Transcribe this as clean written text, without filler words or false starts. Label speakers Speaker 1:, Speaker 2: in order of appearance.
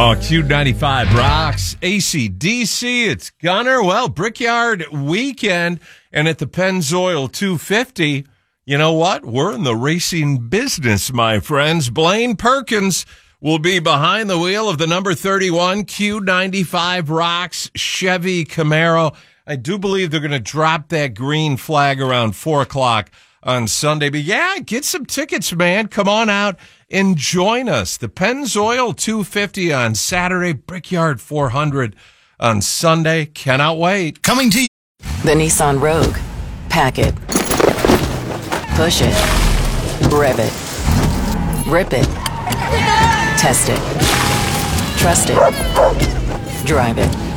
Speaker 1: Oh, Q95 rocks. AC/DC, it's Gunner. Well, Brickyard weekend, and at the Pennzoil 250, you know what? We're in the racing business, my friends. Blaine Perkins will be behind the wheel of the number 31 Q95 rocks Chevy Camaro. I do believe they're going to drop that green flag around 4 o'clock on Sunday. But yeah, get some tickets, man. Come on out and join us. The Pennzoil 250 on Saturday, Brickyard 400 on Sunday. Cannot wait.
Speaker 2: Coming to you.
Speaker 3: The Nissan Rogue. Pack it. Push it. Rev it. Rip it. Test it. Trust it. Drive it.